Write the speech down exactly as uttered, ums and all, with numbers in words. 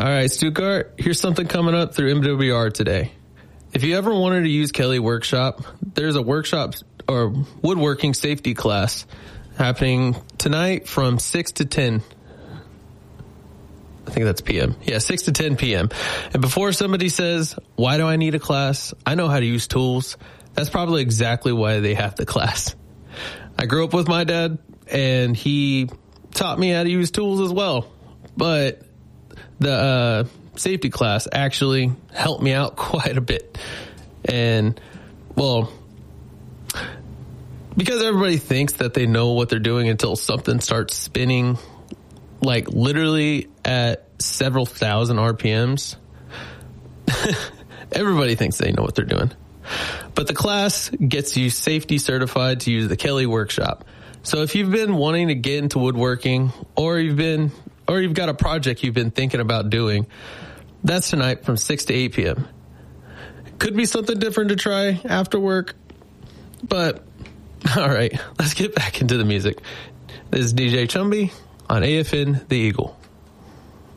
All right, Stuttgart, here's something coming up through M W R today. If you ever wanted to use Kelly Workshop, there's a workshop or woodworking safety class happening tonight from six to ten. I think that's P M. Yeah, six to ten P M. And before somebody says, why do I need a class? I know how to use tools. That's probably exactly why they have the class. I grew up with my dad, and he taught me how to use tools as well. But the uh, safety class actually helped me out quite a bit. And, well, because everybody thinks that they know what they're doing until something starts spinning, like literally at several thousand R P Ms. Everybody thinks they know what they're doing. But the class gets you safety certified to use the Kelly Workshop. So if you've been wanting to get into woodworking, or you've been, or you've got a project you've been thinking about doing, that's tonight from six to eight P M. Could be something different to try after work, but all right, let's get back into the music. This is D J Chumby on A F N The Eagle.